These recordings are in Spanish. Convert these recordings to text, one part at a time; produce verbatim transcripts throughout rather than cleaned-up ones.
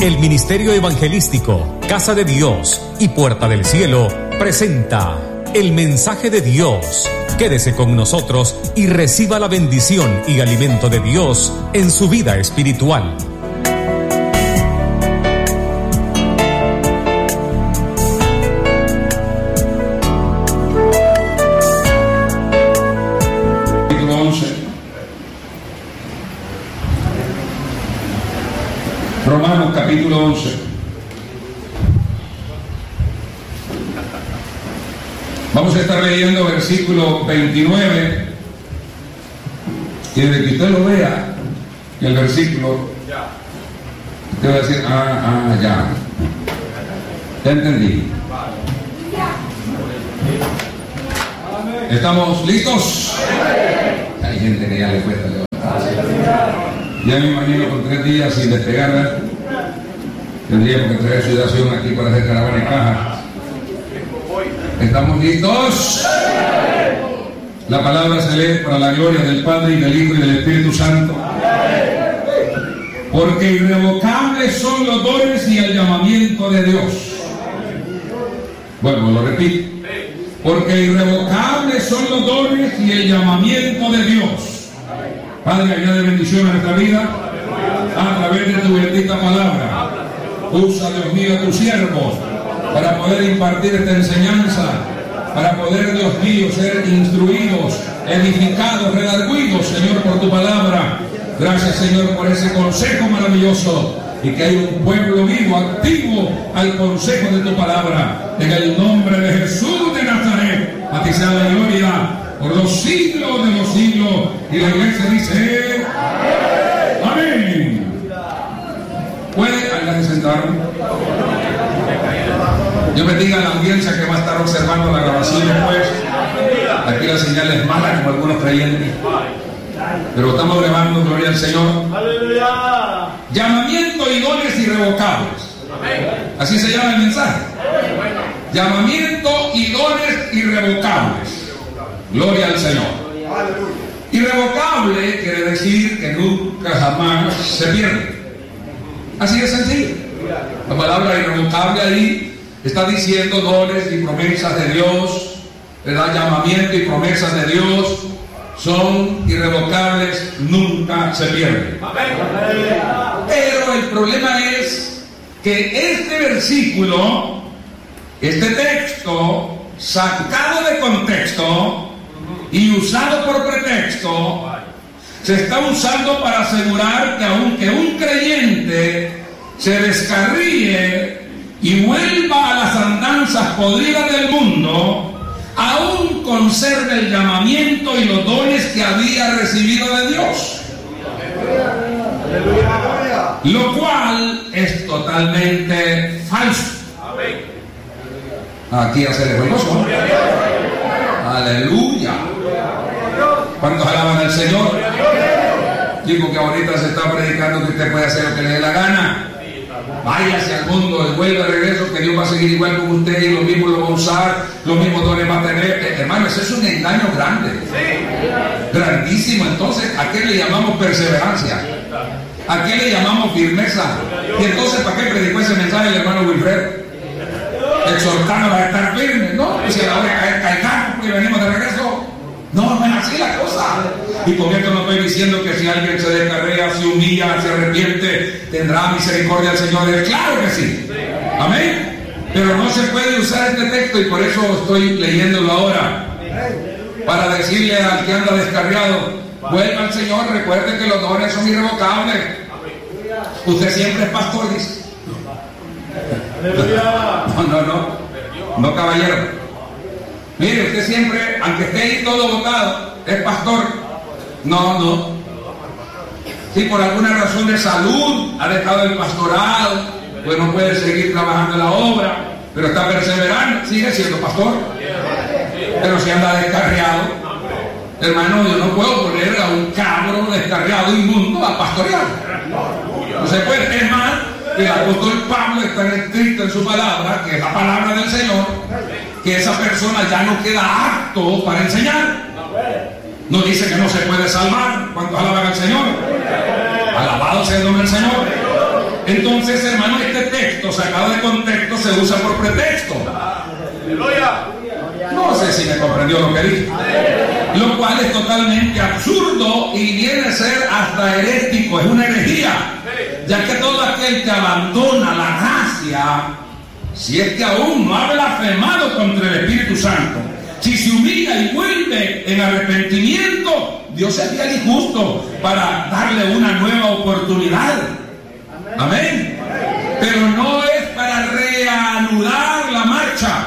El Ministerio Evangelístico Casa de Dios y Puerta del Cielo presenta el mensaje de Dios. Quédese con nosotros y reciba la bendición y alimento de Dios en su vida espiritual. Capítulo once. Romanos capítulo once. Vamos a estar leyendo versículo veintinueve, y desde que usted lo vea, el versículo, usted va a decir, ah, ah, ya, ya entendí. ¿Estamos listos? Hay gente que ya le cuesta levantar. Ya me imagino con tres días sin despegarla, tendríamos que traer ciudación aquí para hacer caravana en caja. ¿Estamos listos? La palabra se lee para la gloria del Padre y del Hijo y del Espíritu Santo. Porque irrevocables son los dones y el llamamiento de Dios. Bueno, lo repito. Porque irrevocables son los dones y el llamamiento de Dios. Padre, añade bendición a nuestra vida a través de tu bendita palabra. Usa, Dios mío, a tus siervos para poder impartir esta enseñanza, para poder, Dios mío, ser instruidos, edificados, redarguidos, Señor, por tu palabra. Gracias, Señor, por ese consejo maravilloso, y que hay un pueblo vivo, activo al consejo de tu palabra. En el nombre de Jesús de Nazaret, a ti sea la gloria por los siglos de los siglos. Y la iglesia dice amén. Amén. ¿Puede alguien sentarme? Yo bendiga a la audiencia que va a estar observando la grabación después. Aquí la señal es mala, como algunos creyentes, pero estamos grabando, gloria al Señor. ¡Aleluya! Llamamiento y dones irrevocables. Así se llama el mensaje. Llamamiento y dones irrevocables. Gloria al Señor. Irrevocable quiere decir que nunca jamás se pierde. Así de sencillo. La palabra irrevocable ahí está diciendo dones y promesas de Dios, ¿verdad? Llamamiento y promesas de Dios son irrevocables, nunca se pierden. Pero el problema es que este versículo, este texto, sacado de contexto y usado por pretexto, se está usando para asegurar que aunque un creyente se descarríe y vuelva a las andanzas podridas del mundo, aún conserva el llamamiento y los dones que había recibido de Dios. Lo cual es totalmente falso. Aquí hace el gozo. Aleluya. ¿Cuántos alaban al Señor? Digo que ahorita se está predicando que usted puede hacer lo que le dé la gana. Váyase al mundo, vuelva de regreso, que Dios va a seguir igual con usted y lo mismo lo va a usar, los mismos dones va a tener. Eh, hermano, ese es un engaño grande, grandísimo. Entonces, ¿a qué le llamamos perseverancia? ¿A qué le llamamos firmeza? Y entonces, ¿para qué predicó ese mensaje el hermano Wilfred? Exhortándonos a estar firmes, ¿no? Pues si ahora caigamos y venimos de regreso. No, no es así la cosa. Y con esto no estoy diciendo que si alguien se descarrea, se humilla, se arrepiente, tendrá misericordia del Señor. Claro que sí. Amén. Pero no se puede usar este texto, y por eso estoy leyéndolo ahora, para decirle al que anda descarriado: vuelva al Señor, recuerde que los dones son irrevocables. Usted siempre es pastor, dice. No, no, no. No, caballero. Mire, usted siempre, aunque esté ahí todo votado, es pastor. No, no. Si por alguna razón de salud ha dejado el pastorado, pues no puede seguir trabajando en la obra, pero está perseverando, sigue siendo pastor. Pero si anda descarriado, hermano, yo no puedo poner a un cabro descarriado inmundo a pastorear. No se puede. Es más, el apóstol Pablo está escrito en su palabra, que es la palabra del Señor, que esa persona ya no queda apto para enseñar. No dice que no se puede salvar. ¿Cuántos alaban al Señor? Alabado sea el nombre del Señor. Entonces, hermano, este texto sacado de contexto se usa por pretexto. No sé si me comprendió lo que dije. Lo cual es totalmente absurdo y viene a ser hasta herético, es una herejía. Ya que todo aquel que abandona la gracia, si es que aún no ha blasfemado contra el Espíritu Santo, si se humilla y vuelve en arrepentimiento, Dios es fiel y justo para darle una nueva oportunidad. Amén. Pero no es para reanudar la marcha.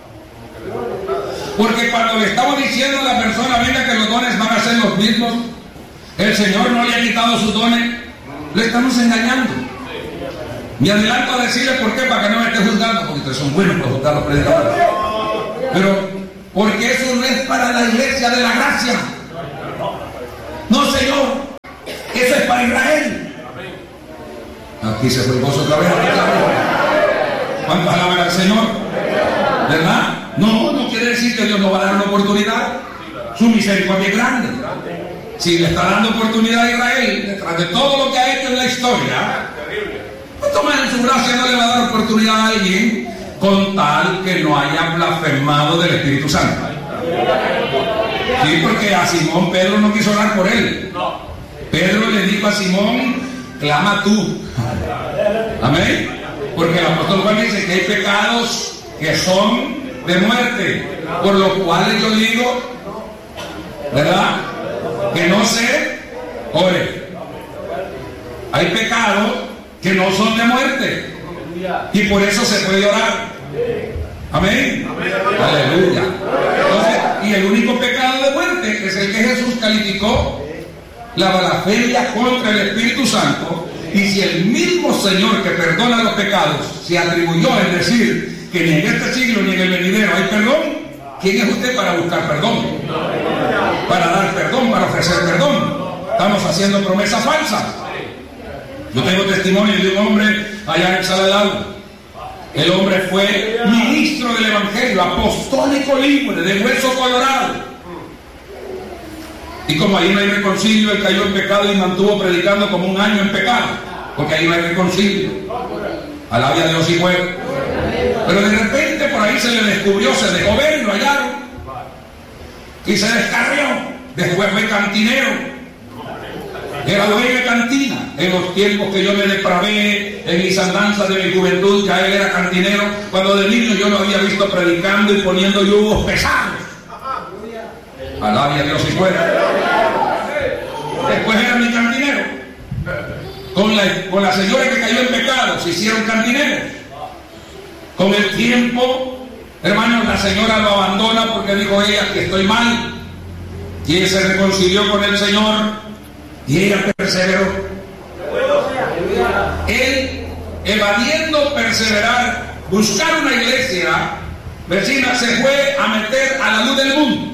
Porque cuando le estamos diciendo a la persona, venga, que los dones van a ser los mismos, el Señor no le ha quitado sus dones, le estamos engañando. Me adelanto a decirle por qué, para que no me esté juzgando, porque ustedes son buenos para juzgar a los predicadores. Pero, porque eso no es para la iglesia de la gracia. No, Señor, eso es para Israel. Aquí se fue el gozo otra vez. ¿Cuántos alaban al Señor? ¿Verdad? No, no quiere decir que Dios no va a dar una oportunidad. Su misericordia es grande. Si le está dando oportunidad a Israel, detrás de todo lo que ha hecho en la historia, pues toma en su gracia, no le va a dar oportunidad a alguien con tal que no haya blasfemado del Espíritu Santo. Sí, porque a Simón Pedro no quiso orar por él. Pedro le dijo a Simón, clama tú. Amén. Porque el apóstol Juan dice que hay pecados que son de muerte, por lo cual yo digo, ¿verdad? Que no se ore. Hay pecados que no son de muerte y por eso se puede orar. Amén. Aleluya. Entonces, y el único pecado de muerte es el que Jesús calificó, la blasfemia contra el Espíritu Santo. Y si el mismo Señor que perdona los pecados se atribuyó en decir que ni en este siglo ni en el venidero hay perdón, ¿quién es usted para buscar perdón? Para dar perdón, para ofrecer perdón. Estamos haciendo promesas falsas. Yo tengo testimonio de un hombre allá en Saladal. El hombre fue ministro del Evangelio, apostólico libre, de hueso colorado. Y como ahí no hay reconcilio, él cayó en pecado y mantuvo predicando como un año en pecado, porque ahí no hay reconcilio. Alabia a Dios y fue. Pero de repente por ahí se le descubrió, se dejó ver, lo hallaron y se descarrió. Después fue cantinero, era dueño de cantina. En los tiempos que yo me depravé en mis andanzas de mi juventud, ya él era cantinero. Cuando de niño yo lo había visto predicando y poniendo yugos pesados. Alabia a Dios y fuera. Después era mi cantinero. Con la, con la señora que cayó en pecado se hicieron cantineros. Con el tiempo, hermanos, la señora lo abandona porque dijo ella que estoy mal. Y él se reconcilió con el Señor y ella perseveró. Él, evadiendo perseverar, buscar una iglesia vecina, se fue a meter a la luz del mundo,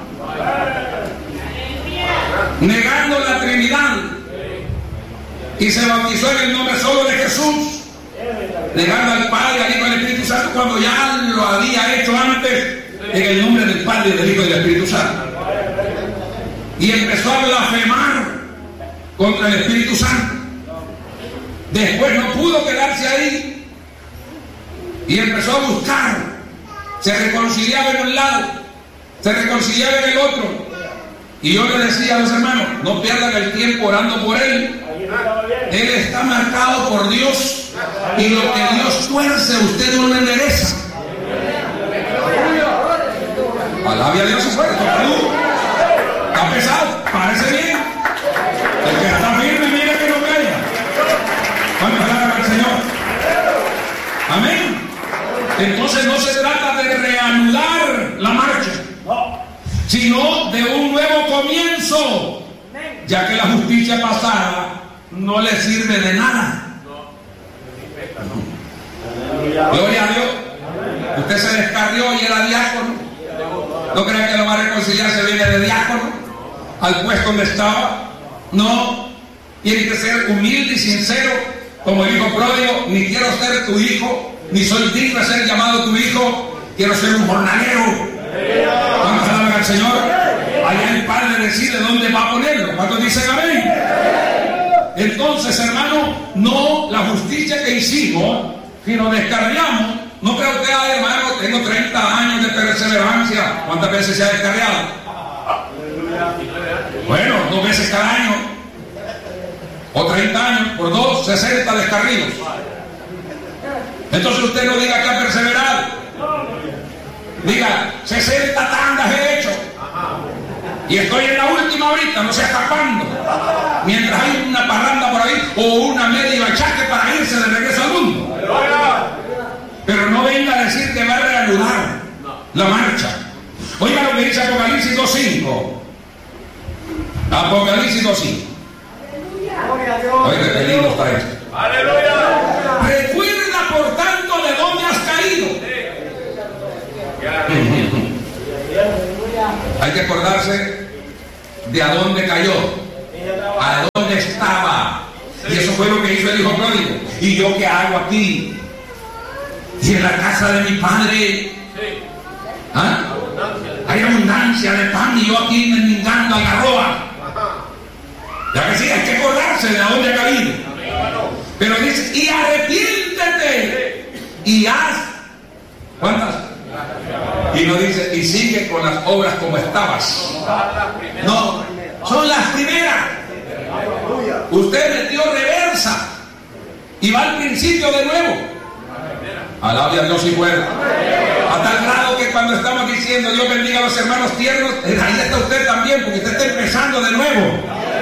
negando la Trinidad, y se bautizó en el nombre solo de Jesús, negando al Padre, al Hijo y al Espíritu Santo, cuando ya lo había hecho antes en el nombre del Padre, del Hijo y del Espíritu Santo. Y empezó a blasfemar contra el Espíritu Santo. Después no pudo quedarse ahí y empezó a buscar. Se reconciliaba en un lado, se reconciliaba en el otro. Y yo le decía a los hermanos, no pierdan el tiempo orando por él. Él está marcado por Dios, y lo que Dios tuerce usted no lo endereza. Alabia a Dios y fuerte. Está pesado, parece bien. El que está firme, mira que no caiga. Vamos a hablar al Señor. Amén. Entonces no se trata de reanudar la marcha, sino de un nuevo comienzo, ya que la justicia pasada no le sirve de nada. Gloria a Dios. Usted se descarrió y era diácono. ¿No creen que lo va a reconciliar se viene de diácono al puesto donde estaba? No. Tiene que ser humilde y sincero, como el hijo pródigo. Ni quiero ser tu hijo, ni soy digno de ser llamado tu hijo. Quiero ser un jornalero. Vamos a hablar al Señor. Allá el Padre decide dónde va a ponerlo. ¿Cuántos dicen amén? Entonces, hermano, no la justicia que hicimos, sino descarriamos. No cree usted, ay, hermano, tengo treinta años de perseverancia. ¿Cuántas veces se ha descarriado? Bueno, dos veces cada año. O treinta años, por dos, sesenta descarrios. Entonces usted no diga que ha perseverado. Diga, sesenta tandas he hecho. Y estoy en la última ahorita, no sea escapando. Mientras hay una parranda por ahí o una media bachaque para irse de regreso al mundo. Pero no venga a decir que va a reanudar la marcha. Oiga lo que dice Apocalipsis dos cinco. Apocalipsis dos cinco. Oiga, qué lindo está esto. Recuerda por tanto de dónde has caído. Hay que acordarse de a dónde cayó, a dónde estaba. Y eso fue lo que hizo el hijo pródigo. ¿Y yo qué hago aquí? Y en la casa de mi padre ¿ah? hay abundancia de pan y yo aquí mendigando algarroba. Ya que sí, hay que acordarse de a dónde ha caído. Pero dice, y arrepiéntete y haz. ¿Cuántas? Y no dice, y sigue con las obras como estabas. No, son las primeras. Usted metió reversa y va al principio de nuevo. Alabe a Dios y fuera. A tal grado que cuando estamos diciendo Dios bendiga a los hermanos tiernos, ahí está usted también, porque usted está empezando de nuevo.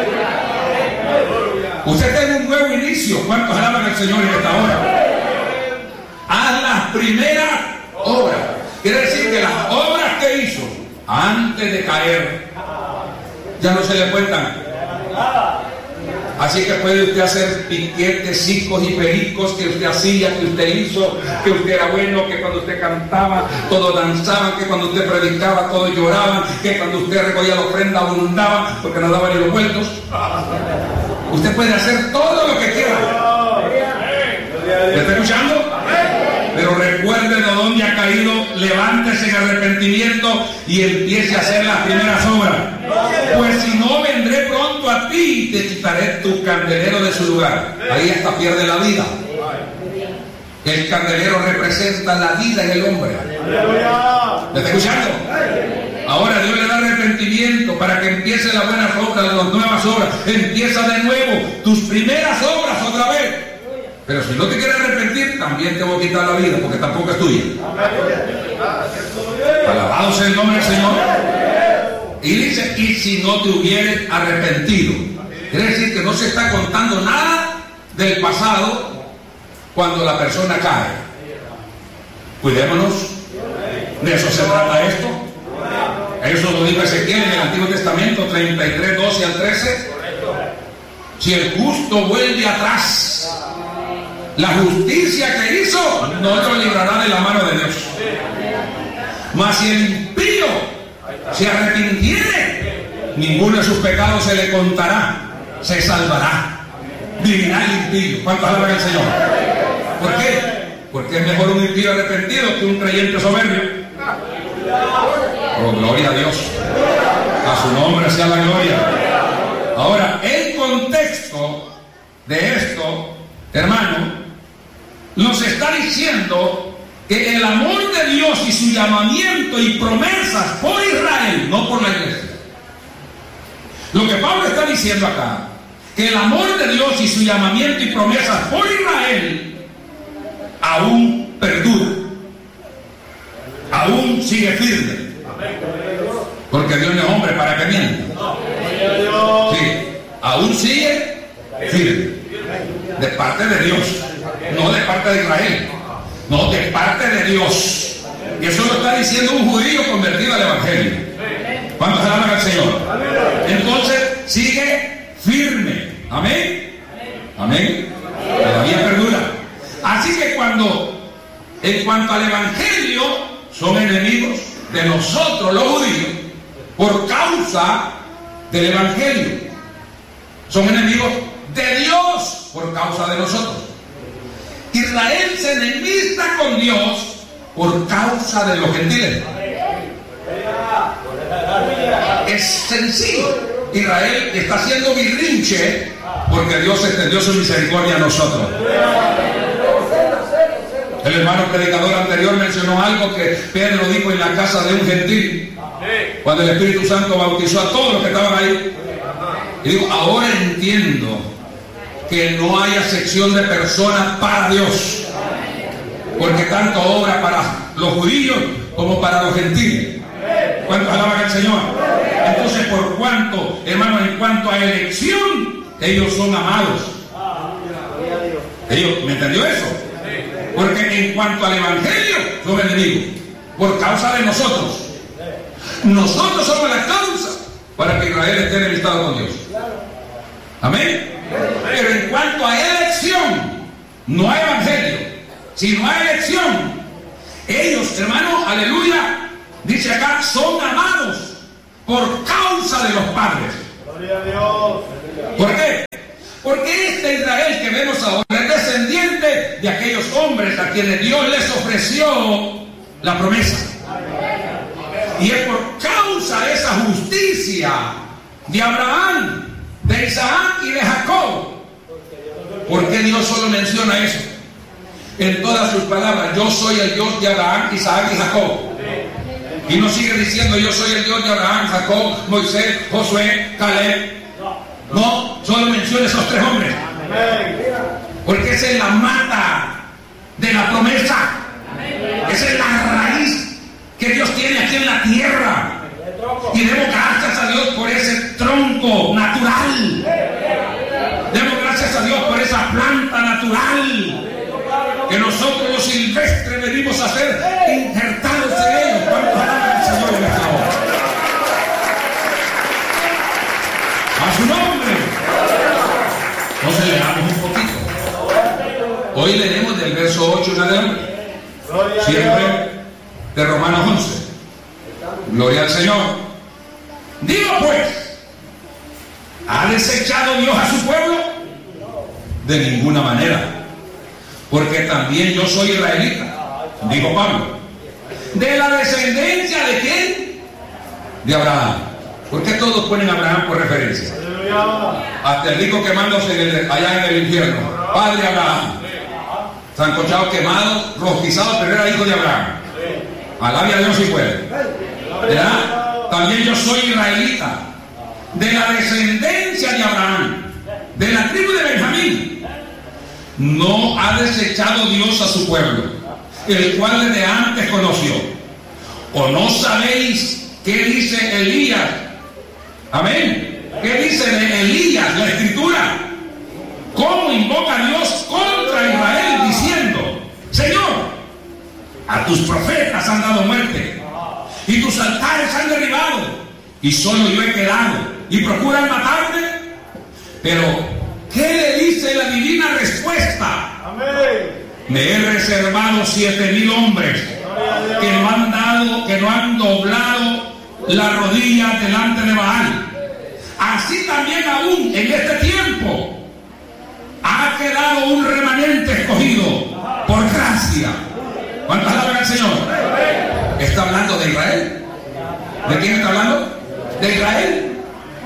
Usted tiene un nuevo inicio. ¿Cuántos alaban al Señor en esta hora? Haz las primeras obras. Quiere decir que las obras que hizo antes de caer ya no se le cuentan. Así que puede usted hacer piquetes, cicos y pericos que usted hacía, que usted hizo, que usted era bueno, que cuando usted cantaba todos danzaban, que cuando usted predicaba todos lloraban, que cuando usted recogía la ofrenda abundaban porque no daban ni los vueltos. Usted puede hacer todo lo que quiera. ¿Me está escuchando? Pero recuerde de dónde ha caído, levántese en arrepentimiento y empiece a hacer las primeras obras. Pues si no, vendré pronto a ti y te quitaré tu candelero de su lugar. Ahí hasta pierde la vida. El candelero representa la vida en el hombre. ¿Me está escuchando? Ahora Dios le da arrepentimiento para que empiece las buenas obras, las nuevas obras. Empieza de nuevo tus primeras obras otra vez. Pero si no te quieres arrepentir, también te voy a quitar la vida, porque tampoco es tuya. Alabado sea el nombre del Señor. Y dice, y si no te hubieres arrepentido. Quiere decir que no se está contando nada del pasado cuando la persona cae. Cuidémonos. De eso se trata esto. Eso lo dijo Ezequiel en el Antiguo Testamento treinta y tres, doce al trece. Si el justo vuelve atrás, la justicia que hizo no lo librará de la mano de Dios. Mas si el impío se arrepintiere, ninguno de sus pecados se le contará, se salvará, vivirá el impío. ¿Cuántos alaban al Señor? ¿Por qué? Porque es mejor un impío arrepentido que un creyente soberbio. Oh, gloria a Dios. A su nombre sea la gloria. Ahora, el contexto de esto, hermano, nos está diciendo que el amor de Dios y su llamamiento y promesas por Israel, no por la iglesia. Lo que Pablo está diciendo acá, que el amor de Dios y su llamamiento y promesas por Israel aún perdura, aún sigue firme. Porque Dios no es hombre para que mienta. Sí, aún sigue firme. De parte de Dios, no de parte de Israel, no, de parte de Dios. Y eso lo está diciendo un judío convertido al Evangelio. ¿Cuántos alaban al Señor? Entonces sigue firme. Amén. Amén. Todavía perdura. Así que cuando, en cuanto al Evangelio, son enemigos de nosotros los judíos por causa del Evangelio. Son enemigos de Dios por causa de nosotros. Israel se enemista con Dios por causa de los gentiles. Es sencillo. Israel está haciendo birrinche porque Dios extendió su misericordia a nosotros. El hermano predicador anterior mencionó algo que Pedro dijo en la casa de un gentil, cuando el Espíritu Santo bautizó a todos los que estaban ahí. Y digo, ahora entiendo que no hay acepción de personas para Dios, porque tanto obra para los judíos como para los gentiles. ¿Cuántos alaban al Señor? Entonces, por cuanto, hermano, en cuanto a elección, ellos son amados. Ellos, ¿me entendió eso? Porque en cuanto al evangelio, son enemigos por causa de nosotros. Nosotros somos la causa para que Israel esté enemistado con Dios. Amén. Pero en cuanto a elección, no hay evangelio. Si no hay elección, ellos, hermano, aleluya, dice acá, son amados por causa de los padres. Gloria a Dios. ¿Por qué? Porque este Israel que vemos ahora es descendiente de aquellos hombres a quienes Dios les ofreció la promesa. Y es por causa de esa justicia de Abraham, de Isaac y de Jacob. ¿Por qué Dios solo menciona eso? En todas sus palabras, yo soy el Dios de Abraham, Isaac y Jacob. Y no sigue diciendo yo soy el Dios de Abraham, Jacob, Moisés, Josué, Caleb. No, solo menciona esos tres hombres. Porque esa es la mata de la promesa. Esa es la raíz que Dios tiene aquí en la tierra. Y demos gracias a Dios por ese tronco natural. Demos gracias a Dios por esa planta natural que nosotros los silvestres venimos a ser injertados en ellos. ¿Cuántos alaban al Señor en esta hora? A su nombre. Entonces leamos un poquito. Hoy leemos del verso ocho en adelante. Siempre de Romanos once. Gloria al Señor. Digo pues, ¿ha desechado Dios a su pueblo? De ninguna manera. Porque también yo soy israelita, dijo Pablo. ¿De la descendencia de quién? De Abraham. ¿Por qué todos ponen a Abraham por referencia? Hasta el rico quemándose en el, allá en el infierno. Padre Abraham. Sancochado, quemado, rostizado, pero era hijo de Abraham. Alabe a Dios si puede. ¿Verdad? También yo soy israelita, de la descendencia de Abraham, de la tribu de Benjamín. No ha desechado Dios a su pueblo, el cual desde antes conoció. ¿O no sabéis qué dice Elías? Amén. ¿Qué dice de Elías la escritura? ¿Cómo invoca a Dios contra Israel diciendo: Señor, a tus profetas han dado muerte y tus altares han derribado y solo yo he quedado y procuran matarme? Pero ¿qué le dice la divina respuesta? Amén. Me he reservado siete mil hombres que no han dado, que no han doblado la rodilla delante de Baal. Así también aún en este tiempo ha quedado un remanente escogido por gracia. ¿Cuántas alaban al Señor? ¿Está hablando de Israel? ¿De quién está hablando? De Israel.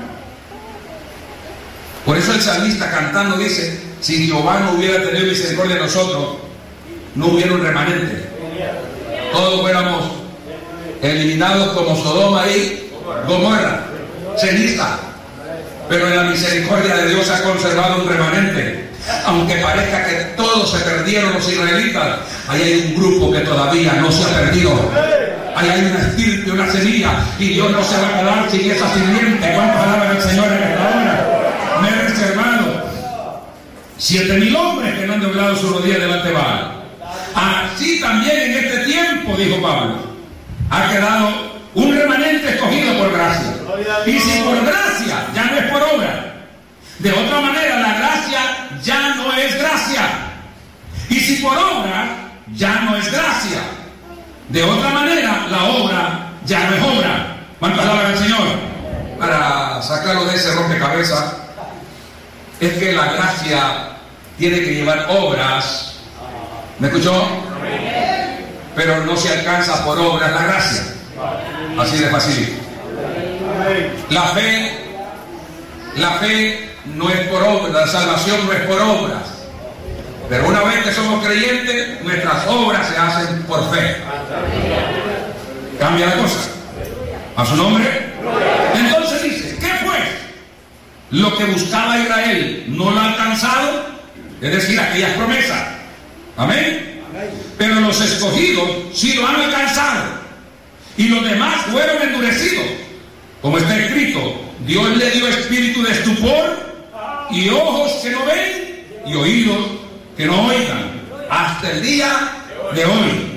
Por eso el salmista cantando dice: si Jehová no hubiera tenido misericordia de nosotros, no hubiera un remanente. Todos fuéramos eliminados como Sodoma y Gomorra, ceniza. Pero en la misericordia de Dios ha conservado un remanente. Aunque parezca que todos se perdieron los israelitas, ahí hay un grupo que todavía no se ha perdido. Ahí hay una estirpe, una semilla, y Dios no se va a quedar sin esa simiente. ¿Cuántos alaban al Señor en esta hora? Me he reservado siete mil hombres que no han doblado su rodilla delante de Baal. Así también en este tiempo, dijo Pablo, ha quedado un remanente escogido por gracia. Y si por gracia, ya no es por obra. De otra manera, la gracia ya no es gracia. Y si por obra, ya no es gracia. De otra manera, la obra ya no es obra. ¿Cuántas alaban al Señor? Para sacarlo de ese rompecabezas, es que la gracia tiene que llevar obras. ¿Me escuchó? Pero no se alcanza por obras la gracia. Así de fácil. La fe, la fe no es por obras, la salvación no es por obras. Pero una vez que somos creyentes, nuestras obras se hacen por fe. Cambia la cosa. ¿A su nombre? Entonces dice, ¿qué pues? Lo que buscaba Israel no lo ha alcanzado, es decir, aquellas promesas. Amén. Pero los escogidos sí lo han alcanzado. Y los demás fueron endurecidos. Como está escrito, Dios le dio espíritu de estupor y ojos que no ven y oídos que no oigan hasta el día de hoy.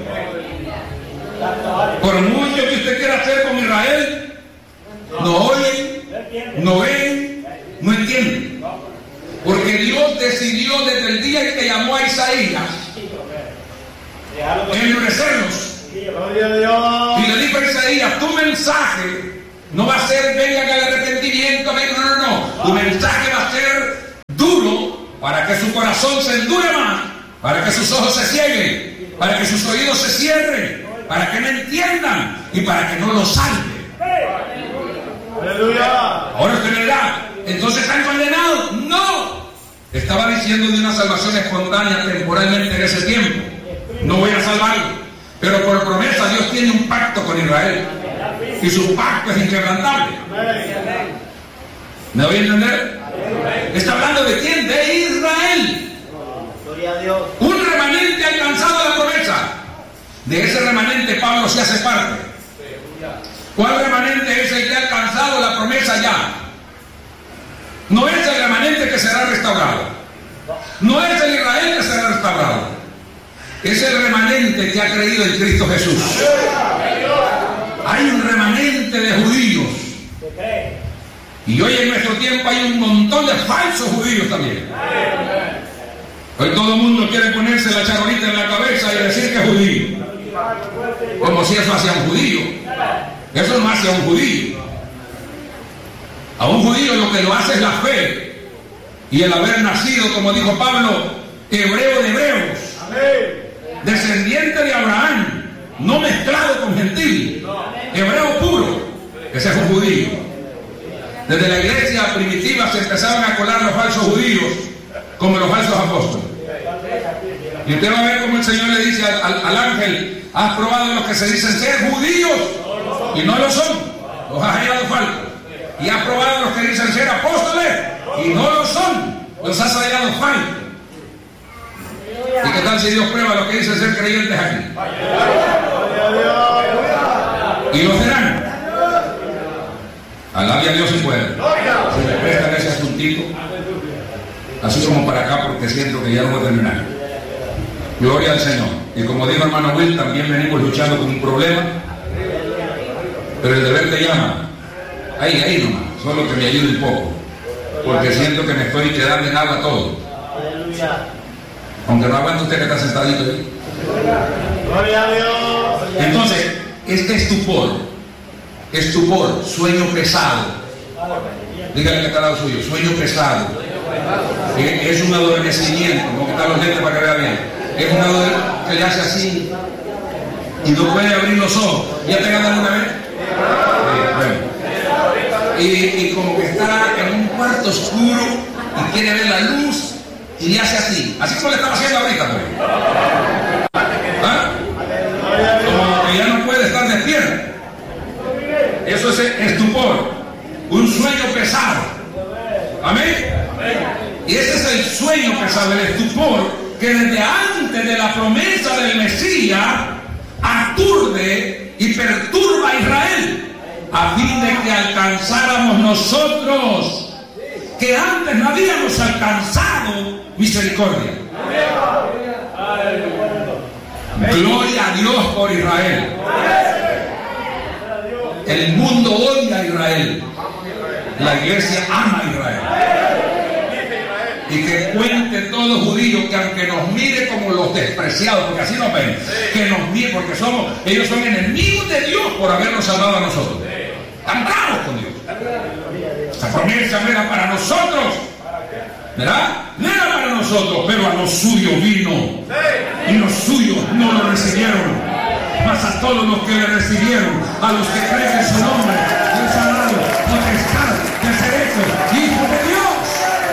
Por mucho que usted quiera hacer con Israel, no oyen, no ven, no entienden. Porque Dios decidió desde el día en que llamó a Isaías endurecerlos. Y le dijo a Isaías, tu mensaje no va a ser vengan al arrepentimiento, venga, no, no, no. Tu mensaje va a ser duro para que su corazón se endure más, para que sus ojos se cieguen, para que sus oídos se cierren, para que no entiendan y para que no lo salve. Ahora usted me dirá, ¿entonces están condenados? No. Estaba diciendo de una salvación espontánea temporalmente en ese tiempo. No voy a salvarlo. Pero por promesa Dios tiene un pacto con Israel. Y su pacto es inquebrantable. ¿Me voy a entender? Está hablando de quién? De Israel. Un remanente alcanzado a la promesa. De ese remanente Pablo se hace parte. ¿Cuál remanente es el que ha alcanzado la promesa ya? No es el remanente que será restaurado. No es el Israel que será restaurado. Es el remanente que ha creído en Cristo Jesús. Hay un remanente de judíos. Y hoy en nuestro tiempo hay un montón de falsos judíos también. Hoy todo el mundo quiere ponerse la charolita en la cabeza y decir que es judío. Como si eso hacía un judío. Eso no hace a un judío. A un judío lo que lo hace es la fe. Y el haber nacido, como dijo Pablo, hebreo de hebreos. Descendiente de Abraham, no mezclado con gentil, hebreo puro. Ese es un judío. Desde la iglesia primitiva se empezaron a colar los falsos judíos como los falsos apóstoles. Y usted va a ver cómo el Señor le dice al, al, al ángel, has probado los que se dicen ser judíos y no lo son, los has hallado falsos. Y has probado los que dicen ser apóstoles y no lo son, los has hallado falsos. ¿Y qué tal si Dios prueba lo que dicen ser creyentes aquí? Y lo serán. Alabe a Dios si puede. Si me prestan ese asuntito, así como para acá, porque siento que ya no voy a terminar. Gloria al Señor. Y como dijo hermano Will, también venimos luchando con un problema, pero el deber te llama. Ahí, ahí nomás, solo que me ayude un poco, porque siento que me estoy quedando en agua todo. Aunque no aguante usted que está sentadito ahí. Gloria a Dios. Entonces, este estupor, estupor, sueño pesado. Dígale que está al lado suyo, sueño pesado. Es un adormecimiento, como que están los lentes para que vea bien. Es un adormecimiento que le hace así y no puede abrir los ojos. ¿Ya te ganan una vez? Sí, bueno. Y, y como que está en un cuarto oscuro y quiere ver la luz. Y le hace así, así como le estaba haciendo ahorita, pues. ¿Ah? Como que ya no puede estar despierto. Eso es estupor, un sueño pesado. Amén. Y ese es el sueño pesado, el estupor, que desde antes de la promesa del Mesías aturde y perturba a Israel, a fin de que alcanzáramos nosotros, que antes no habíamos alcanzado, misericordia. Gloria a Dios por Israel. El mundo odia a Israel. La iglesia ama a Israel. Y que cuente todo judío que aunque nos mire como los despreciados, porque así nos ven, que nos mire porque somos, ellos son enemigos de Dios por habernos salvado a nosotros. Están bravos con Dios. Esta promesa no era para nosotros, ¿verdad? No era para nosotros, pero a los suyos vino y los suyos no lo recibieron. Mas a todos los que le recibieron, a los que creen en su nombre, les ha dado potestad de ser hechos hijos de Dios.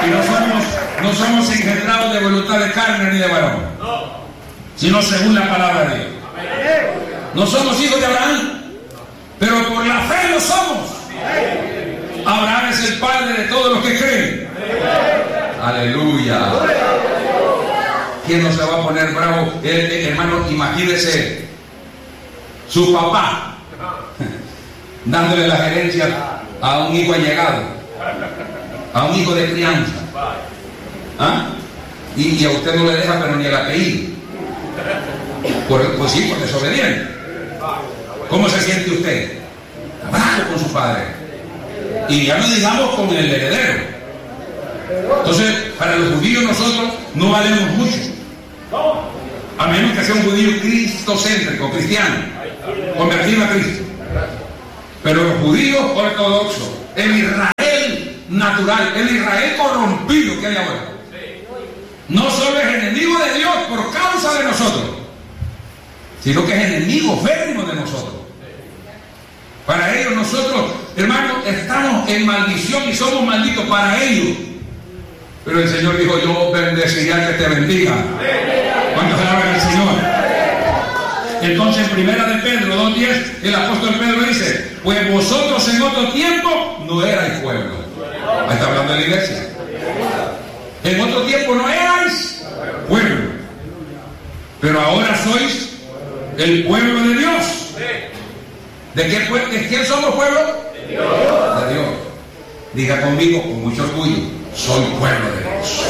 Y no somos, no somos engendrados de voluntad de carne ni de varón, sino según la palabra de Dios. No somos hijos de Abraham, pero por la fe lo somos. Abraham es el padre de todos los que creen. Aleluya. ¿Quién no se va a poner bravo? El, el, hermano, imagínese su papá dándole la gerencia a un hijo allegado, a un hijo de crianza. ¿Ah? Y, y a usted no le deja pero ni el apellido. Por, pues sí, por desobediente. ¿Cómo se siente usted? Bravo con su padre. Y ya no digamos con el heredero. Entonces, para los judíos nosotros no valemos mucho, a menos que sea un judío cristocéntrico, cristiano, convertido a Cristo. Pero los judíos ortodoxos, el Israel natural, el Israel corrompido que hay ahora, no solo es enemigo de Dios por causa de nosotros, sino que es enemigo férrimo de nosotros. Para ellos nosotros, hermanos, estamos en maldición y somos malditos para ellos. Pero el Señor dijo: yo bendeciré al que te bendiga. ¿Cuántos alaban al Señor? Entonces, en primera de Pedro dos diez, el apóstol Pedro dice: pues vosotros en otro tiempo no erais pueblo. Ahí está hablando de la iglesia. En otro tiempo no erais pueblo, pero ahora sois el pueblo de Dios. ¿De qué, de quién somos pueblo? De Dios. De Dios. Diga conmigo con mucho orgullo: soy pueblo de Dios.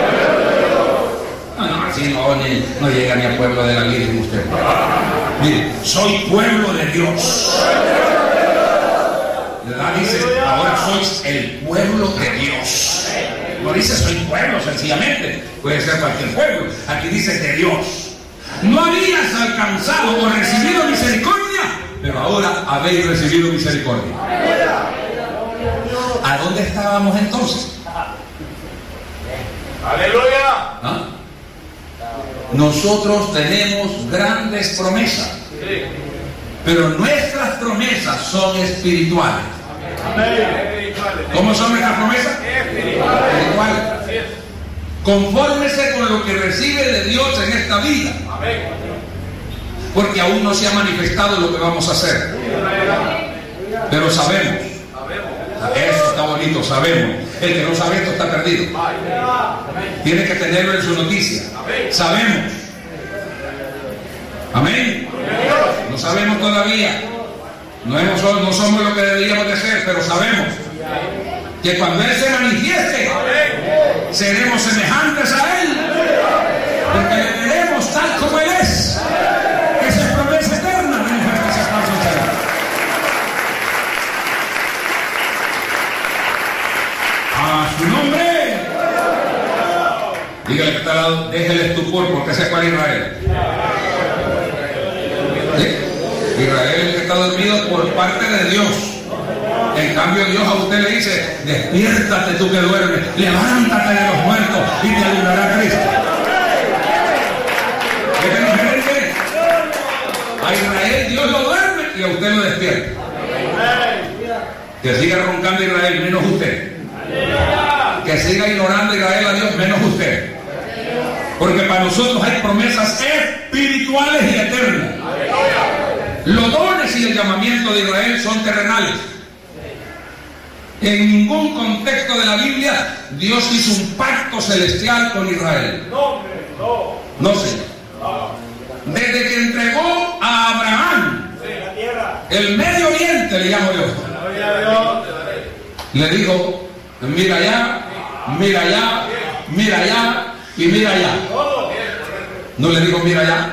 No, no, así no, ni, no llega ni al pueblo de la Virgen usted. Mire, soy pueblo de Dios. ¿Verdad? Dice, ahora sois el pueblo de Dios. No dice soy pueblo sencillamente, puede ser cualquier pueblo. Aquí dice de Dios. No habías alcanzado o recibido misericordia, pero ahora habéis recibido misericordia. ¿A dónde estábamos entonces? ¡Aleluya! ¿Ah? Nosotros tenemos grandes promesas, pero nuestras promesas son espirituales. ¿Cómo son nuestras promesas? Espirituales. Confórmese con lo que recibe de Dios en esta vida, porque aún no se ha manifestado lo que vamos a hacer, pero sabemos. Eso está bonito, sabemos. El que no sabe esto está perdido. Tiene que tenerlo en su noticia. Sabemos. Amén. No sabemos todavía. No, hemos, no somos lo que deberíamos de ser, pero sabemos que cuando Él se manifieste, seremos semejantes a Él, porque le veremos tal como Él es. Esa es promesa eterna. A su nombre. Dígale que está al lado: déjele estupor, porque ese es para Israel. ¿Sí? Israel es el que está dormido por parte de Dios. En cambio, Dios a usted le dice: despiértate tú que duermes, levántate de los muertos y te ayudará Cristo. ¿Qué es diferente? A Israel Dios lo duerme y a usted lo despierta. Que siga roncando Israel, menos usted. Que siga ignorando Israel a Dios, menos usted. Porque para nosotros hay promesas espirituales y eternas. Los dones y el llamamiento de Israel son terrenales. En ningún contexto de la Biblia Dios hizo un pacto celestial con Israel. No, señor. Desde que entregó a Abraham el Medio Oriente, le llamo yo, le dijo: mira allá, mira allá, mira allá y mira allá. No le digo mira allá.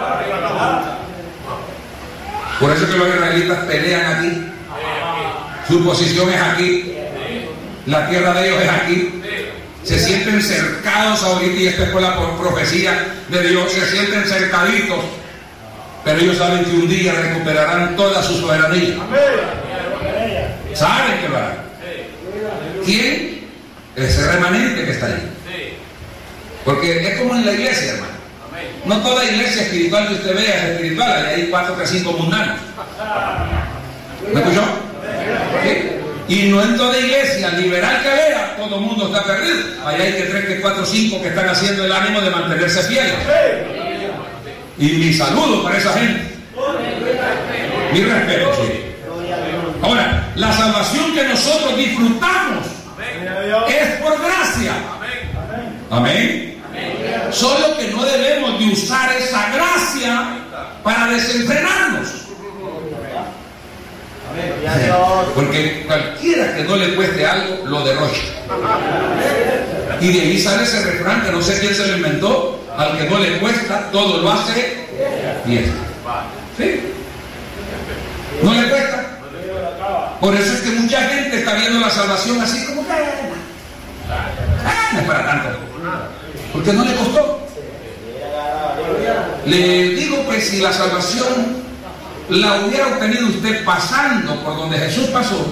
Por eso que los israelitas pelean aquí. Su posición es aquí. La tierra de ellos es aquí. Se sienten cercados ahorita, y esto es por la profecía de Dios. Se sienten cercaditos, pero ellos saben que un día recuperarán toda su soberanía. Saben que lo harán. ¿Quién? Ese remanente que está ahí. Porque es como en la iglesia, hermano. No toda iglesia espiritual que usted vea es espiritual. Hay cuatro que cinco mundanos. ¿Me escuchó? ¿Sí? Y no en toda iglesia liberal que vea, todo el mundo está perdido. Allá hay que tres, que cuatro, cinco que están haciendo el ánimo de mantenerse fieles. Y mi saludo para esa gente. Mi respeto, sí. Ahora, la salvación que nosotros disfrutamos es por gracia. Amén. Solo que no debemos de usar esa gracia para desenfrenarnos. Porque cualquiera que no le cueste algo, lo derrocha. Y de ahí sale ese refrán que no sé quién se lo inventó: al que no le cuesta, todo lo hace bien. ¿Sí? ¿No le cuesta? Por eso es que mucha gente está viendo la salvación así como que ah, no es para tanto, porque no le costó. Le digo que si la salvación la hubiera obtenido usted pasando por donde Jesús pasó,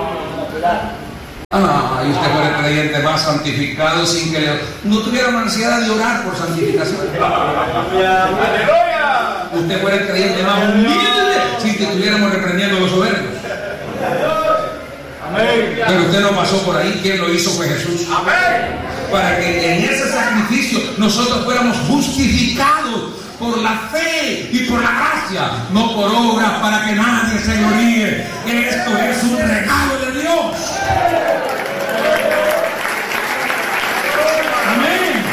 ah, y usted fuera el creyente más santificado sin que le, no tuviera una necesidad de orar por santificación. Usted fuera el creyente más humilde sin que estuviéramos reprendiendo a los soberbios. Pero usted no pasó por ahí. ¿Quién lo hizo? Fue Jesús. Para que en ese sacrificio nosotros fuéramos justificados por la fe y por la gracia, no por obras para que nadie se gloríe. Esto es un regalo de Dios. Amén.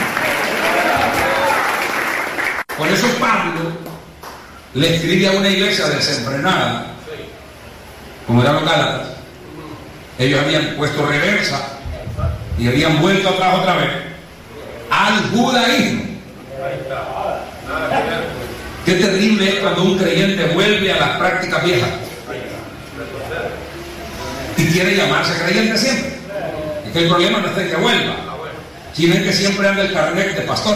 Por eso Pablo le escribe a una iglesia desenfrenada, como eran los Gálatas. Ellos habían puesto reversa y habían vuelto atrás otra vez al judaísmo. Qué terrible es cuando un creyente vuelve a las prácticas viejas y quiere llamarse creyente siempre. Es que el problema no es el que vuelva, sino es que siempre anda el carnet de pastor.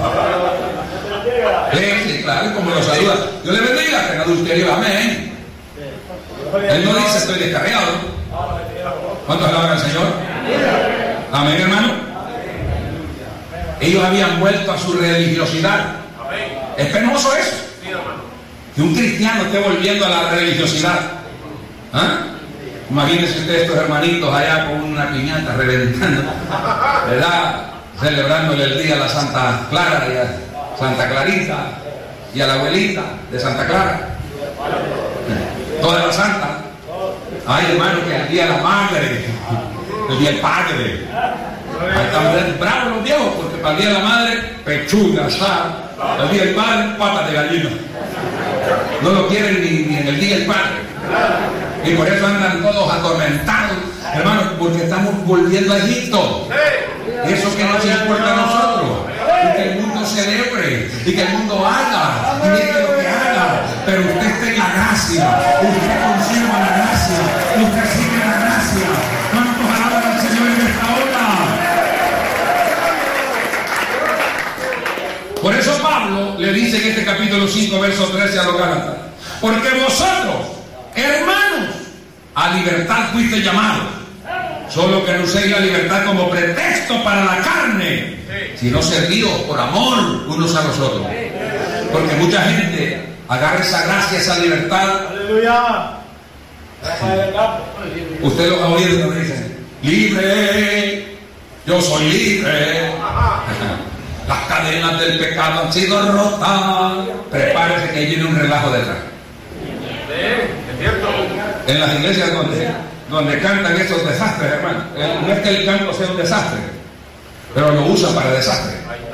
Sí, claro, como lo saluda: Dios le bendiga, que en adulterio, amén. Él no dice estoy descarriado. ¿Cuántos alaban al Señor? Amén, hermano. Ellos habían vuelto a su religiosidad. Es penoso eso, que un cristiano esté volviendo a la religiosidad. ¿Ah? Imagínense ustedes estos hermanitos allá con una piñata reventando, ¿verdad? Celebrándole el día a la Santa Clara y a Santa Clarita y a la abuelita de Santa Clara, toda la santa. Ay, hermano, que el día de la madre, el día del padre. Ahí están bravos los viejos, porque para el día de la madre, pechuga, asada. El día del padre, patas de gallina. No lo quieren ni, ni en el día del padre. Y por eso andan todos atormentados, hermanos, porque estamos volviendo a Egipto. Eso que nos importa a nosotros. Y que el mundo celebre, y que el mundo haga, y deje lo que haga. Pero usted está en la gracia, usted conserva la gracia, usted sigue la gracia. ¿Cuántos alaban al Señor en esta hora? Por eso Pablo le dice en este capítulo cinco, verso trece a los Gálatas: porque vosotros, hermanos, a libertad fuiste llamados, solo que no uséis la libertad como pretexto para la carne, sino servíos por amor unos a los otros. Porque mucha gente agarra esa gracia, esa libertad. Aleluya. Usted lo ha oído cuando dicen: libre, yo soy libre. Las cadenas del pecado han sido rotas. Prepárese que ahí viene un relajo detrás. En las iglesias donde, donde cantan esos desastres, hermano, no es que el canto sea un desastre, pero lo usan para desastre.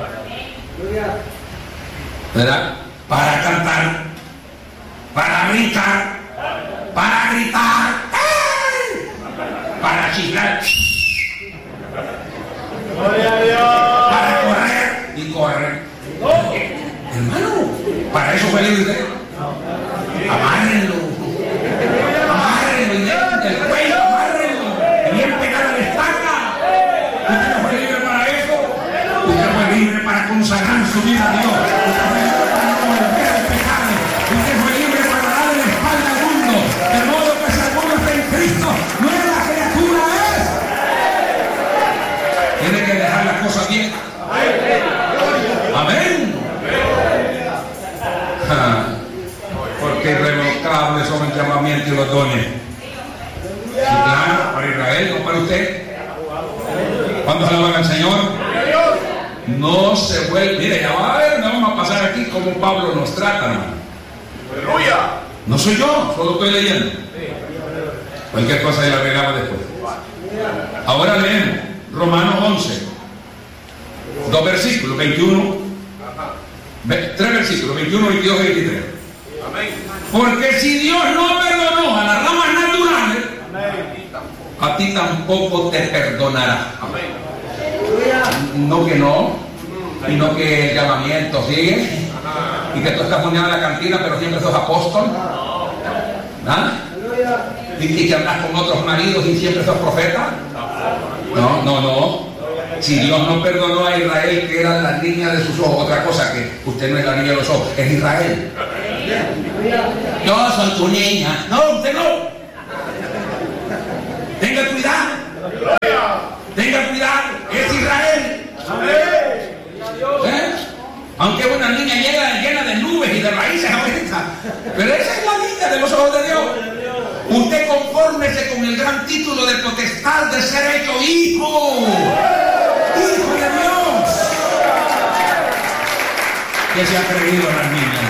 ¿Verdad? Para cantar, para gritar, para gritar, ¡ay! Para chiflar, para correr y correr. Hermano, para eso fue libre. Amárrenlo, amárrenlo y del cuello, amárrenlo, y bien pegado a la estaca. Usted no fue libre para eso. Usted fue libre para consagrar su vida a Dios. Usted fue libre para no volver al pecado. Usted fue libre para darle la espalda al mundo. De modo que si alguno está en Cristo, nueva criatura es. Tiene que dejar las cosas bien. Amén. Ah, porque irrevocables son el llamamiento y los dones. Y claro, por Israel, no para usted. ¿Cuántos alaban al Señor? No se vuelve. Mire, ya va a ver, no vamos a pasar aquí como Pablo nos trata, hermano. ¡Aleluya! No soy yo, solo estoy leyendo. Cualquier cosa ya la arreglamos después. Ahora leemos Romanos once, dos versículos, veintiuno, tres versículos, veintiuno, veintidós, veintitrés. Porque si Dios no perdonó a las ramas naturales, a ti tampoco te perdonará. No que no, y no que el llamamiento sigue, y que tú estás poniendo en la cantina, pero siempre sos apóstol. ¿Ah? Y, y que andas con otros maridos y siempre sos profeta. No, no, no. Si Dios no perdonó a Israel, que era la niña de sus ojos, otra cosa que usted no es la niña de los ojos, es Israel. Yo soy tu niña. No, usted no. Tenga cuidado. Tenga cuidado. Es Israel. ¿Eh? Aunque una niña llena, llena de nubes y de raíces ahorita, pero esa es la niña de los ojos de Dios. Usted confórmese con el gran título de potestad de ser hecho hijo. Hijo de Dios. ¿Qué se ha creído las niñas?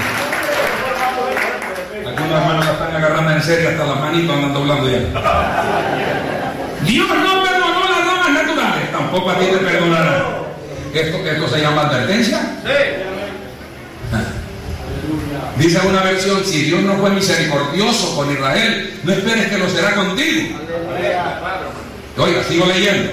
Algunos hermanos la están agarrando en serio, hasta las manitos andan doblando ya. Dios no perdonó las ramas naturales, tampoco a ti te perdonará. ¿Esto, esto se llama advertencia? Sí. Dice una versión, si Dios no fue misericordioso con Israel, no esperes que lo será contigo. Oiga, sigo leyendo.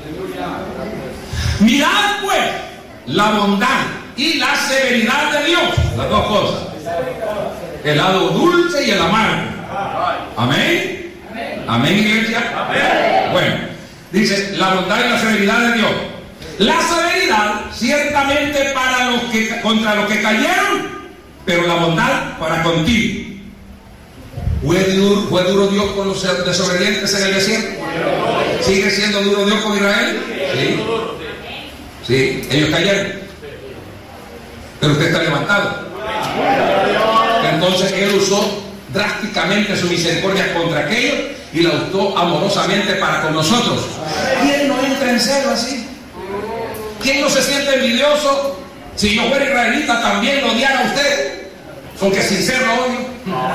Mirad pues la bondad y la severidad de Dios, las dos cosas, el lado dulce y el amargo. Amén. Amén, iglesia. Bueno, dice la bondad y la severidad de Dios. La severidad ciertamente para los que contra los que cayeron, pero la bondad para contigo. ¿Fue duro, fue duro Dios con los desobedientes en el desierto? ¿Sigue siendo duro Dios con Israel? Sí. Sí, ellos cayeron. Pero usted está levantado. Entonces Él usó drásticamente su misericordia contra aquellos y la usó amorosamente para con nosotros. ¿Quién no entra en celo así? ¿Quién no se siente envidioso? Si yo fuera israelita también lo odiara a usted, aunque sin ser lo odio.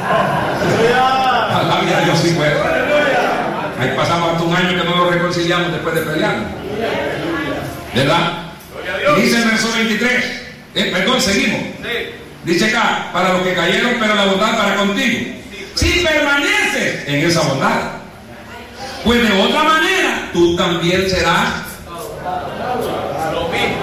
Alabia a Dios si puede. Ahí pasamos hasta un año que no nos reconciliamos después de pelear, ¿verdad? Y dice el verso veintitrés, eh, perdón, seguimos. Dice acá, para los que cayeron, pero la bondad para contigo. Si permaneces en esa bondad, pues de otra manera tú también serás lo mismo.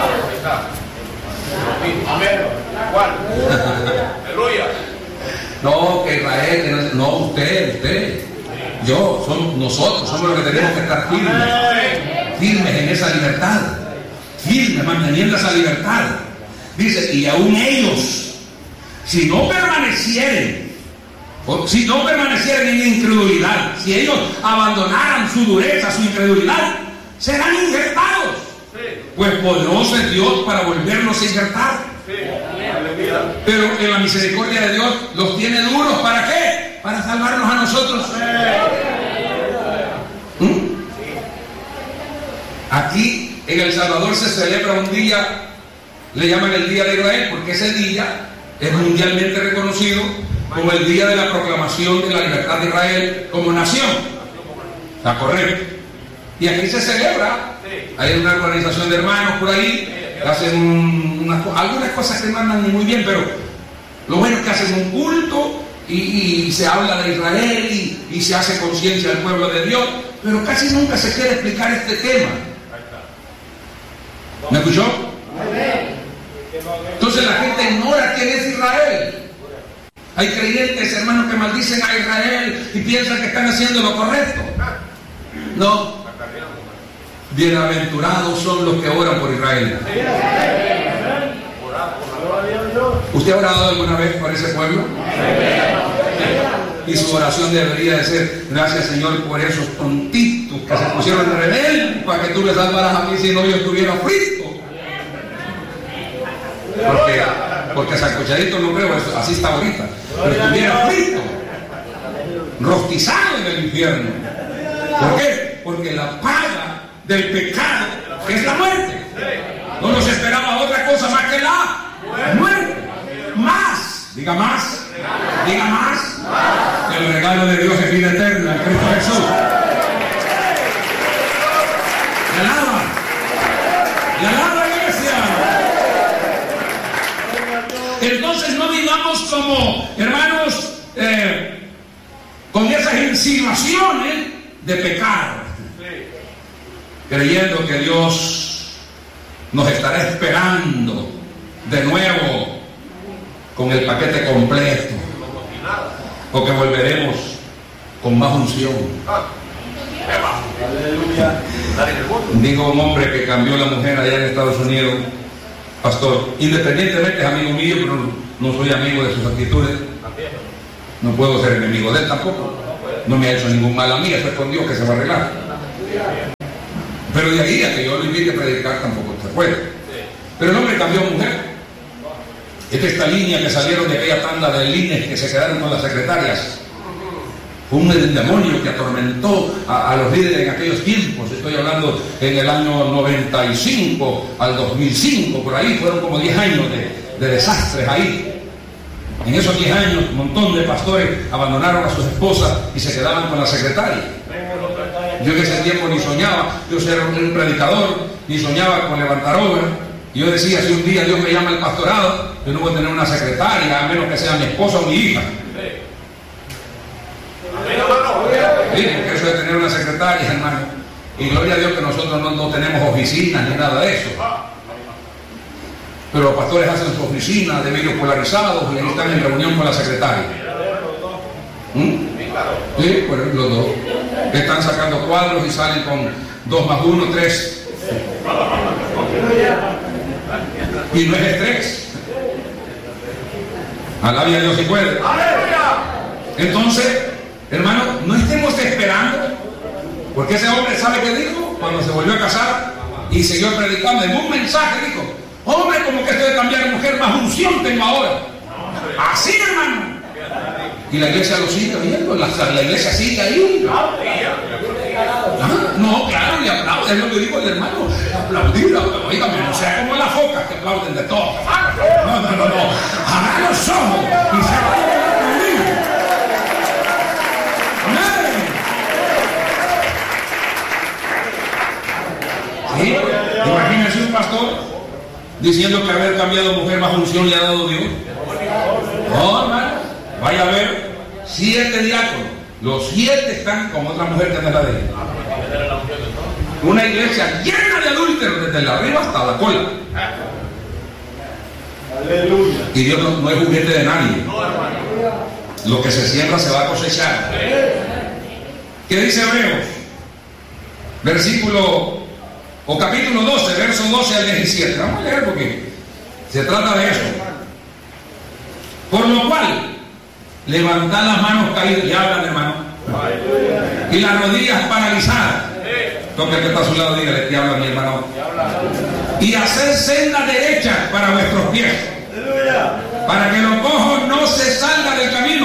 Amén. ¿Cuál? Aleluya. No, que Israel, que no, no, usted, usted, yo, somos nosotros, somos los que tenemos que estar firmes, firmes en esa libertad, firmes, manteniendo esa libertad. Dice, y aún ellos, si no permanecieren, si no permanecieren en incredulidad, si ellos abandonaran su dureza, su incredulidad, serán injertados. Pues poderoso es Dios para volvernos a injertar. Pero en la misericordia de Dios los tiene duros. ¿Para qué? Para salvarnos a nosotros. ¿Mm? Aquí en El Salvador se celebra un día, le llaman el Día de Israel, porque ese día es mundialmente reconocido como el día de la proclamación de la libertad de Israel como nación. ¿Está correcto? Y aquí se celebra. Hay una organización de hermanos por ahí que hacen un, unas, algunas cosas que no andan muy bien, pero lo bueno es que hacen un culto y, y se habla de Israel y, y se hace conciencia del pueblo de Dios, pero casi nunca se quiere explicar este tema. ¿Me escuchó? Entonces la gente ignora quién es Israel. Hay creyentes, hermanos, que maldicen a Israel y piensan que están haciendo lo correcto. No. Bienaventurados son los que oran por Israel. ¿Usted ha orado alguna vez por ese pueblo? Y su oración debería de ser: gracias, Señor, por esos tontitos que se pusieron rebeldes para que tú les salvaras a mí, si no yo estuviera frito. Porque, porque sancochadito no creo, eso, así está ahorita. Pero estuviera frito, rostizado en el infierno. ¿Por qué? Porque la paga del pecado es la muerte. No nos esperaba otra cosa más que la muerte. Más, diga más, diga más. El regalo de Dios es vida eterna en Cristo Jesús. Y alaba, y alaba, iglesia. Entonces no vivamos como hermanos eh, con esas insinuaciones de pecado, creyendo que Dios nos estará esperando de nuevo con el paquete completo, o que volveremos con más unción. Digo un hombre que cambió la mujer allá en Estados Unidos, pastor, independientemente es amigo mío, pero no soy amigo de sus actitudes, no puedo ser enemigo de él tampoco, no me ha hecho ningún mal a mí, eso es con Dios que se va a arreglar. Pero de ahí a que yo lo invite a predicar tampoco se puede. Pero el hombre cambió mujer. Es que esta línea que salieron de aquella tanda de líneas que se quedaron con las secretarias, fue un demonio que atormentó a, a los líderes en aquellos tiempos. Estoy hablando en el año noventa y cinco al dos mil cinco, por ahí fueron como diez años de, de desastres ahí. En esos diez años un montón de pastores abandonaron a sus esposas y se quedaban con la secretaria. Yo en ese tiempo ni soñaba, yo era un predicador, ni soñaba con levantar obras. Yo decía, si un día Dios me llama al pastorado, yo no voy a tener una secretaria, a menos que sea mi esposa o mi hija. Sí, porque eso de tener una secretaria, hermano. Y gloria a Dios que nosotros no, no tenemos oficinas ni nada de eso. Pero los pastores hacen su oficina de medios polarizados y ahí están en reunión con la secretaria. ¿Mm? Sí, pues los dos. Están sacando cuadros y salen con dos más uno, tres. Y no es estrés. Alabe a Dios si puede. Entonces, hermano, no estemos esperando, porque ese hombre sabe qué dijo cuando se volvió a casar y siguió predicando. En un mensaje dijo: hombre, como que esto de cambiar de mujer, más unción tengo ahora. Así, hermano. Y la iglesia lo sigue viendo, la, la iglesia sigue ahí. Ah, no, claro, y aplaude, es lo que dijo el hermano, aplaudir, oígame, no sea como las focas que aplauden de todo. No, no, no, no, abra los ojos y se va a aplaudir. Amén. ¿Sí? Imagínense un pastor diciendo que haber cambiado mujer más unción le ha dado Dios. No, hermano, vaya a ver siete diáconos. Los siete están con otra mujer que no es la de él. Una iglesia llena de adúlteros desde la arriba hasta la cola. Aleluya. Y Dios no, no es juguete de nadie. Lo que se siembra se va a cosechar. ¿Qué dice Hebreos? Versículo o capítulo doce, verso doce al diecisiete. Vamos a leer porque se trata de eso. Por lo cual, levantad las manos caídas, y hablan, hermano, y las rodillas paralizadas. Toque el que está a su lado, dígale, te habla mi hermano. Y hacer sendas derechas para vuestros pies, para que los cojos no se salgan del camino,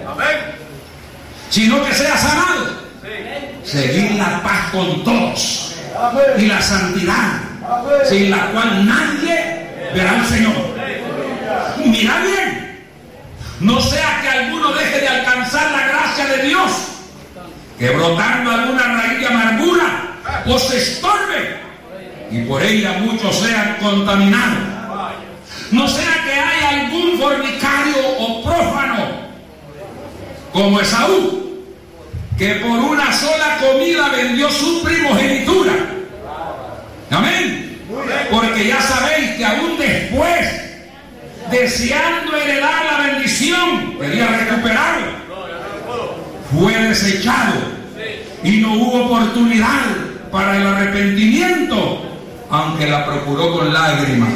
sino que sea sanado. Seguid la paz con todos y la santidad, sin la cual nadie verá al Señor. Mirad bien, no sea que alguno deje de alcanzar la gracia de Dios, que brotando alguna raíz de amargura os estorbe y por ella muchos sean contaminados. No sea que haya algún fornicario o prófano como Esaú, que por una sola comida vendió su primogenitura. Amén. Porque ya sabéis que aún después, deseando heredar la bendición, quería recuperarla, fue desechado y no hubo oportunidad para el arrepentimiento, aunque la procuró con lágrimas.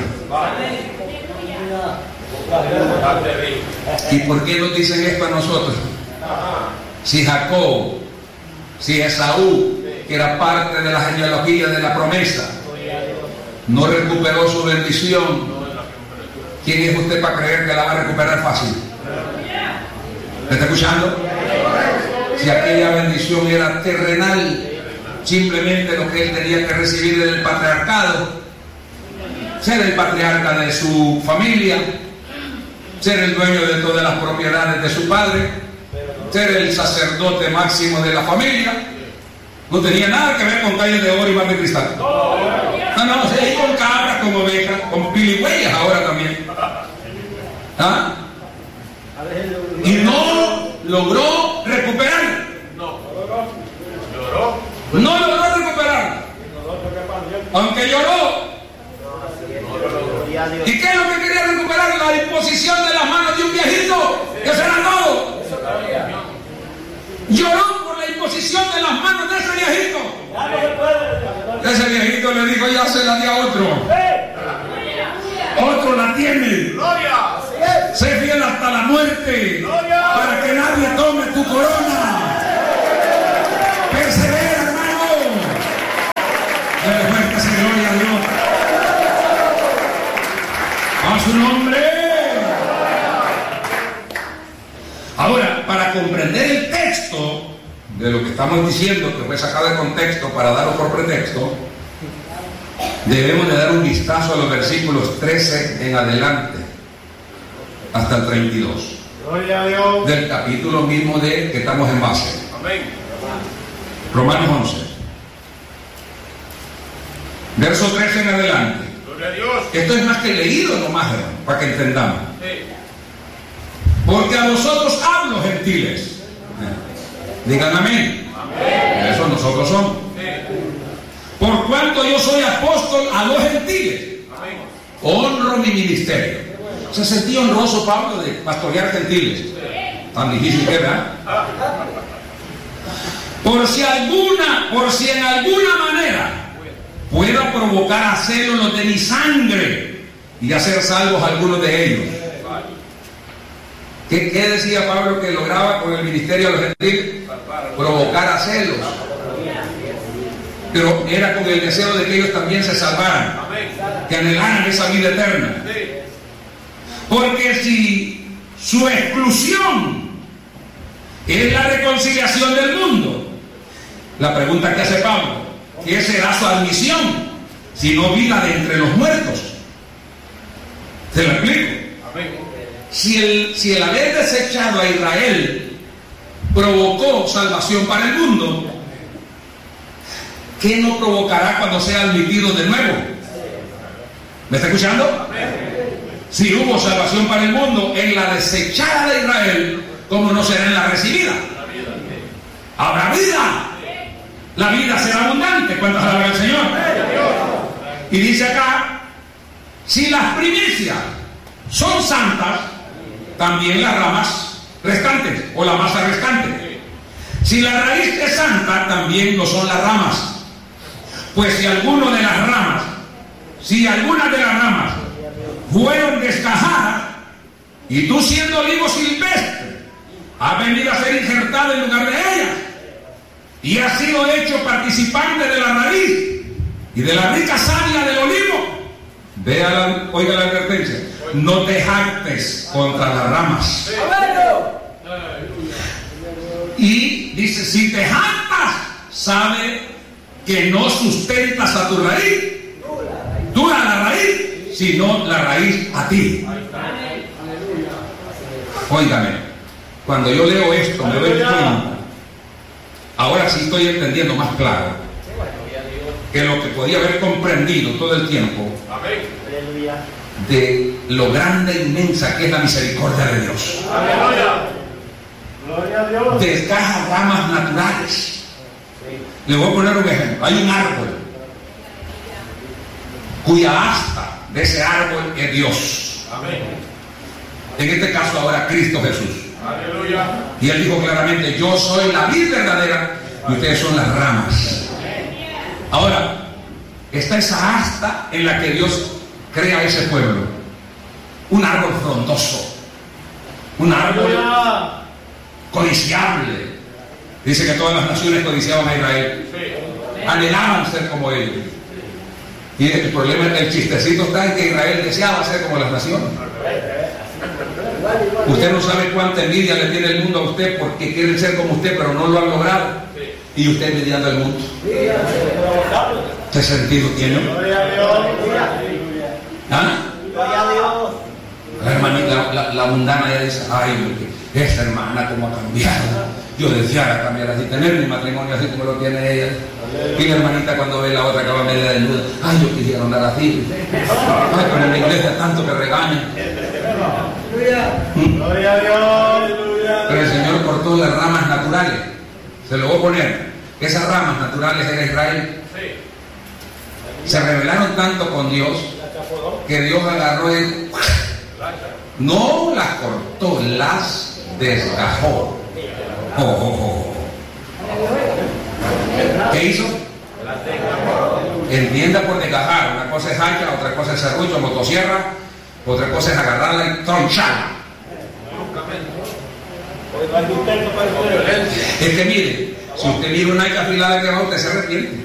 ¿Y por qué nos dicen esto a nosotros? Si Jacob, si Esaú, que era parte de la genealogía de la promesa, no recuperó su bendición, ¿quién es usted para creer que la va a recuperar fácil? ¿Me está escuchando? Si aquella bendición era terrenal, simplemente lo que él tenía que recibir del patriarcado, ser el patriarca de su familia, ser el dueño de todas las propiedades de su padre, ser el sacerdote máximo de la familia, no tenía nada que ver con calles de oro y mar de cristal. No, no, no, sí, con cabras, con ovejas, con piligüeyas ahora también. ¿Ah? Y no logró recuperar. No logró recuperar. Aunque lloró. ¿Y qué es lo que quería recuperar? La imposición de las manos de un viejito. Que será todo. Lloró por la imposición de las manos de ese viejito. Ese viejito le dijo: ya se la di a otro. Otro la tiene. Sé fiel hasta la muerte para que nadie tome tu corona. Persevera, hermano. Dale fuerte esa gloria a Dios. A su nombre. Ahora, para comprender el texto de lo que estamos diciendo, que fue sacado de contexto para darlo por pretexto, debemos de dar un vistazo a los versículos trece en adelante hasta el treinta y dos. Gloria a Dios. Del capítulo mismo de que estamos en base. Amén. Romanos once. Verso trece en adelante. Gloria a Dios. Esto es más que leído nomás, hermano, para que entendamos. Sí. Porque a vosotros hablo, gentiles. Digan amén. Amén. Eso nosotros somos. Sí. Por cuanto yo soy apóstol a los gentiles, Amén. honro mi ministerio. Se sentía honroso Pablo de pastorear gentiles. Tan difícil que era. Por si alguna, por si en alguna manera pueda provocar a celos los de mi sangre y hacer salvos a algunos de ellos. ¿Qué, qué decía Pablo que lograba con el ministerio a los gentiles? Provocar a celos. Pero era con el deseo de que ellos también se salvaran, que anhelaran esa vida eterna. Porque si su exclusión es la reconciliación del mundo, la pregunta que hace Pablo: ¿qué será su admisión si no vida de entre los muertos? ¿Se lo explico? Si el, si el haber desechado a Israel provocó salvación para el mundo, ¿qué no provocará cuando sea admitido de nuevo? ¿Me está escuchando? Si hubo salvación para el mundo en la desechada de Israel, ¿cómo no será en la recibida? Habrá vida. La vida será abundante. ¿Cuántos alaban al Señor? Y dice acá: si las primicias son santas, también las ramas restantes, o la masa restante. Si la raíz es santa, también lo son las ramas. Pues si alguno de las ramas, si algunas de las ramas fueron descajadas, y tú siendo olivo silvestre, has venido a ser injertado en lugar de ellas, y has sido hecho participante de la raíz y de la rica savia del olivo, vea la, oiga la advertencia: no te jactes contra las ramas. Y dice: si te jactas, sabe que no sustentas a tu raíz, dura la raíz, sino la raíz a ti. Óigame, cuando yo leo esto me doy cuenta, ahora sí estoy entendiendo más claro que lo que podía haber comprendido todo el tiempo de lo grande e inmensa que es la misericordia de Dios. Desgaja ramas naturales. Le voy a poner un ejemplo. Hay un árbol cuya asta de ese árbol es Dios. En este caso ahora Cristo Jesús. Y Él dijo claramente: yo soy la vid verdadera y ustedes son las ramas. Ahora, está esa asta en la que Dios crea ese pueblo. Un árbol frondoso, un árbol codiciable. Dice que todas las naciones codiciaban a Israel, anhelaban ser como ellos. Y el problema, el chistecito está en que Israel deseaba ser como las naciones. Usted no sabe cuánta envidia le tiene el mundo a usted porque quieren ser como usted, pero no lo han logrado. Y usted envidiando al mundo. ¿Qué sentido tiene? ¿Ah? La hermanita, la, la, la mundana ya dice, ay, esa hermana cómo ha cambiado. Yo deseara cambiar así, tener mi matrimonio así como lo tiene ella. Y la hermanita cuando ve la otra que va media desnuda, ay, yo quisiera andar así. Ay, pero en la iglesia tanto que regañan. Gloria a Dios. Pero el Señor cortó las ramas naturales. Se lo voy a poner. Esas ramas naturales era Israel. Se rebelaron tanto con Dios que Dios agarró y no las cortó, las desgajó. Oh, oh, oh. ¿Qué hizo? Entienda por desgajar. Una cosa es hacha, otra cosa es serrucho, motosierra, otra cosa es agarrarla y troncharla. Es que mire, si usted mira una hacha afilada que va, usted se arrepiente.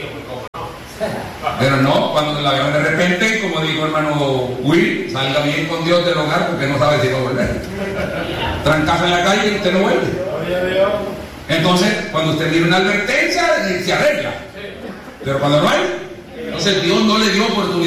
Pero no, cuando la veo de repente, como dijo hermano Will, salga bien con Dios del hogar porque no sabe si va a volver. Trancazo en la calle y usted no vuelve. Entonces, cuando usted mira una advertencia, se arregla. Pero cuando no hay, entonces Dios no le dio oportunidad.